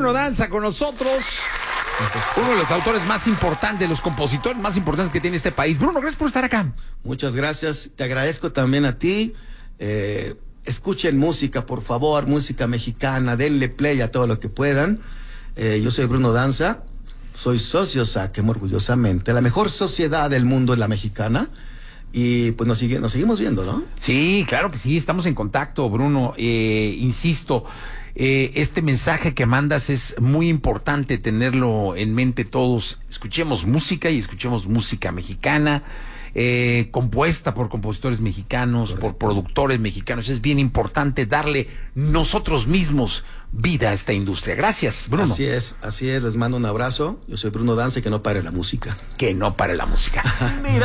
Bruno Danza con nosotros. Uno de los autores más importantes, de los compositores más importantes que tiene este país. Bruno, gracias por estar acá. Muchas gracias. Te agradezco también a ti. Escuchen música, por favor, música mexicana. Denle play a todo lo que puedan. Yo soy Bruno Danza. Soy socio SACEM, orgullosamente. La mejor sociedad del mundo es la mexicana. Y pues nos seguimos viendo, ¿no? Sí, claro que sí, estamos en contacto, Bruno. Insisto, este mensaje que mandas es muy importante tenerlo en mente todos. Escuchemos música y escuchemos música mexicana, compuesta por compositores mexicanos, correcto, por productores mexicanos. Es bien importante darle nosotros mismos vida a esta industria. Gracias, Bruno. Así es, les mando un abrazo. Yo soy Bruno Danza y que no pare la música. Que no pare la música. Mira.